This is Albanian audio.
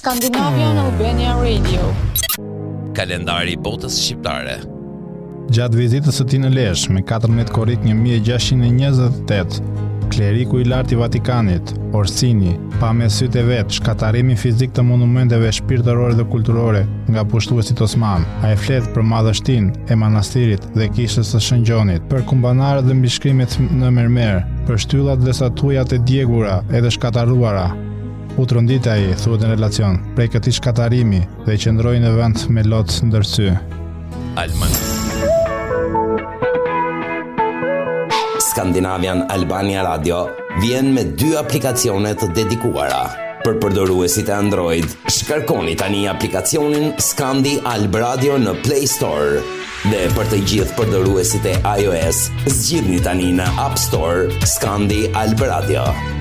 Scandinavian Albania Radio. Kalendari i botës shqiptare. Gjatë vizitës së tij në Lezhë me 14 korrik 1628, kleriku i lartë i Vatikanit, Orsini, pa me sytë e vet shkatarimin fizik të monumenteve shpirtërore dhe kulturore nga pushtuesit osman. Ai flet për madhështinë e manastirit dhe kishës së Shën Gjonit, për kumbanarët dhe mbishkrimet në mermer, për shtyllat dhe statujat e djegura edhe shkataruara. U trondit ai, thuhet në relacion, prej këtij shkatarimi dhe qëndroi në vend me lot ndërsy. Alman. Scandinavian Albania Radio vjen me 2 aplikacione të dedikuara. Për përdoruesit e Android, shkarkoni tani aplikacionin Scandi Alb Radio në Play Store. Dhe për të gjithë përdoruesit e iOS, zgjidhni tani në App Store Scandi Alb Radio.